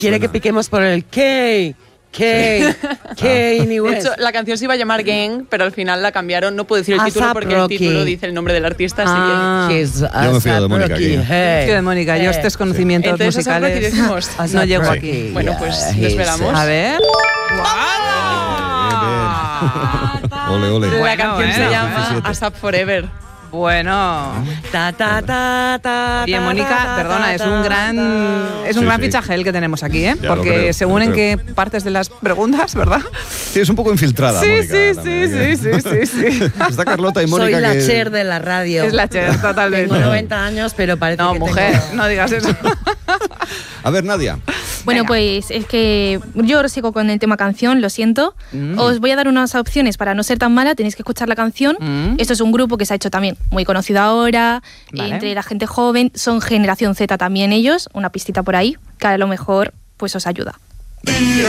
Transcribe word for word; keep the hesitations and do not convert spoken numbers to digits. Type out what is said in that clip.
quiere bueno. que piquemos por el K. Kanye, Kanye West. De hecho, la canción se iba a llamar Gang, pero al final la cambiaron. No puedo decir el A título Sap porque Rocky. el título dice el nombre del artista. Ah, así que... Yo me fío de Mónica aquí. Hey. Fío de Mónica, yo estos conocimientos Entonces, musicales ¿a Sap Rocky decimos? no llego Sí. aquí. Bueno, pues Yeah, desvelamos. A ver. Ole, ole. La Bueno, canción bueno. se llama diecisiete. ASAP Forever. Bueno. Ta, ta, ta, ta, Bien, ta, Mónica, ta, perdona, ta, es un ta, gran ta. es un Sí, gran sí. fichaje el que tenemos aquí, ¿eh? Ya lo Porque creo, según lo en creo. qué partes de las preguntas, ¿verdad? Sí, es un poco infiltrada, Sí, Mónica. sí, también, sí, ¿eh? sí, sí, sí, sí. Está Carlota y Mónica. Soy la que... Cher de la radio. Es la Cher, totalmente. Tengo noventa años, pero parece No, que mujer, tengo... no digas eso. A ver, Nadia. Bueno, Venga. pues es que yo sigo con el tema canción, lo siento. Mm. Os voy a dar unas opciones para no ser tan mala, tenéis que escuchar la canción. Mm. Esto es un grupo que se ha hecho también muy conocido ahora, Vale. entre la gente joven, son generación Z también ellos, una pistita por ahí, que a lo mejor pues os ayuda. Venga.